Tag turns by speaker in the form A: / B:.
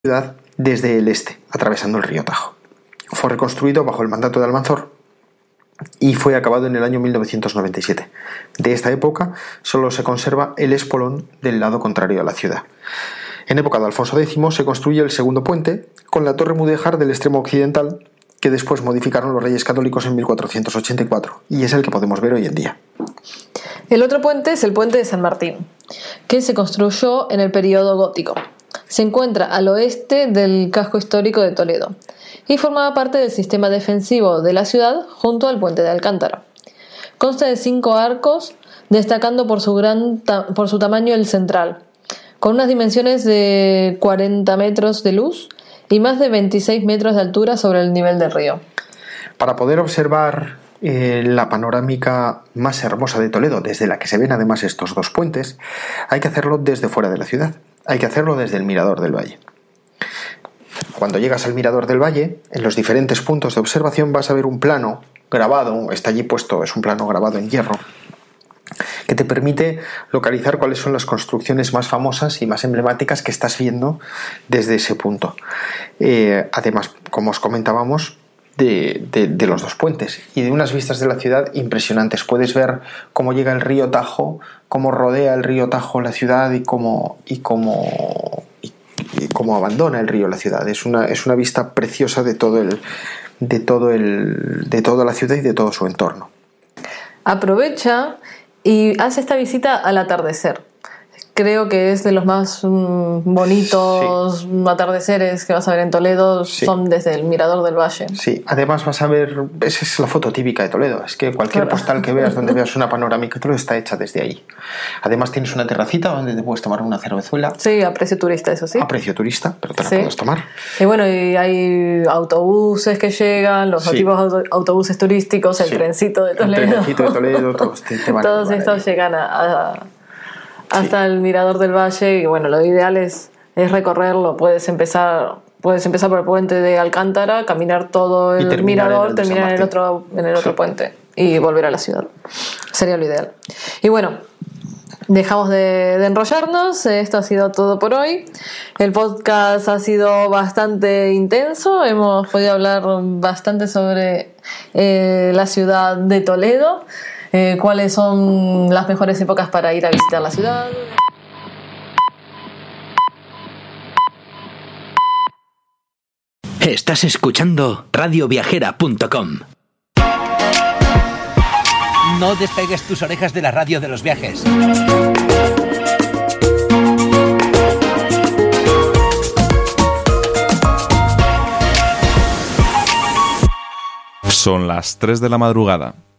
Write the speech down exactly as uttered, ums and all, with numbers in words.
A: ciudad desde el este, atravesando el río Tajo. Fue reconstruido bajo el mandato de Almanzor y fue acabado en el año mil novecientos noventa y siete. De esta época solo se conserva el espolón del lado contrario a la ciudad. En época de Alfonso X se construye el segundo puente con la torre mudéjar del extremo occidental, que después modificaron los Reyes Católicos en mil cuatrocientos ochenta y cuatro, y es el que podemos ver hoy en día.
B: El otro puente es el puente de San Martín, que se construyó en el periodo gótico. Se encuentra al oeste del casco histórico de Toledo y formaba parte del sistema defensivo de la ciudad junto al puente de Alcántara. Consta de cinco arcos, destacando por su, gran ta- por su tamaño el central, con unas dimensiones de cuarenta metros de luz y más de veintiséis metros de altura sobre el nivel del río.
A: Para poder observar eh, la panorámica más hermosa de Toledo, desde la que se ven además estos dos puentes, hay que hacerlo desde fuera de la ciudad. Hay que hacerlo desde el Mirador del Valle. Cuando llegas al Mirador del Valle, en los diferentes puntos de observación vas a ver un plano grabado, está allí puesto, es un plano grabado en hierro, que te permite localizar cuáles son las construcciones más famosas y más emblemáticas que estás viendo desde ese punto. Eh, además, como os comentábamos, de, de, de los dos puentes y de unas vistas de la ciudad impresionantes. Puedes ver cómo llega el río Tajo, cómo rodea el río Tajo la ciudad y cómo, y cómo, y, y cómo abandona el río la ciudad. Es una, es una vista preciosa de todo el, de todo el, de toda la ciudad y de todo su entorno.
B: Aprovecha y hace esta visita al atardecer. Creo que es de los más mm, bonitos sí. atardeceres que vas a ver en Toledo, sí. Son desde el Mirador del Valle.
A: Sí, además vas a ver, esa es la foto típica de Toledo, es que cualquier claro. postal que veas donde veas una panorámica, todo está hecha desde ahí. Además tienes una terracita donde te puedes tomar una cervezuela.
B: Sí, a precio turista, eso sí.
A: A precio turista, pero te la
B: sí.
A: puedes tomar.
B: Y bueno, y hay autobuses que llegan, los sí. antiguos auto- autobuses turísticos, el sí. trencito de Toledo.
A: El trencito de Toledo, todos te, te van
B: Todos a estos ahí. llegan a... a hasta sí. el Mirador del Valle y bueno, lo ideal es, es recorrerlo. Puedes empezar puedes empezar por el puente de Alcántara, caminar todo el mirador, en el terminar en el otro en el otro sí. puente y volver a la ciudad. Sería lo ideal. Y bueno, dejamos de, de enrollarnos. Esto ha sido todo por hoy. El podcast ha sido bastante intenso. Hemos podido hablar bastante sobre eh, la ciudad de Toledo. Eh, cuáles son las mejores épocas para ir a visitar la ciudad.
C: Estás escuchando radio viajera punto com. No despegues tus orejas de la radio de los viajes.
D: Son las tres de la madrugada.